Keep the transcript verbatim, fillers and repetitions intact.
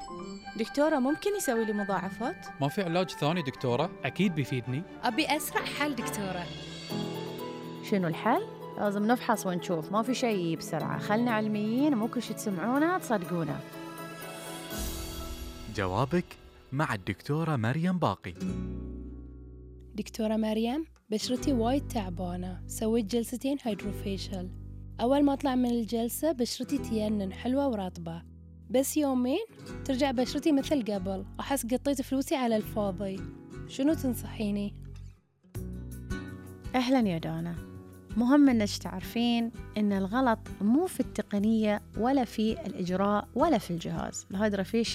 دكتورة ممكن يسوي لي مضاعفات؟ ما في علاج ثاني دكتورة؟ أكيد بيفيدني. أبي أسرع حل دكتورة. شنو الحل؟ لازم نفحص ونشوف، ما في شيء بسرعة، خلنا علميين، مو كل شي تسمعونه تصدقونه. جوابك مع الدكتورة مريم باقي. دكتورة مريم، بشرتي وايد تعبانة، سويت جلستين هيدروفيشل. أول ما أطلع من الجلسة بشرتي تينن حلوة ورطبة، بس يومين ترجع بشرتي مثل قبل، أحس قطيت فلوسي على الفاضي. شنو تنصحيني؟ أهلا يا دانا، مهم إنك تعرفين إن الغلط مو في التقنية ولا في الإجراء ولا في الجهاز. الهيدروفيشل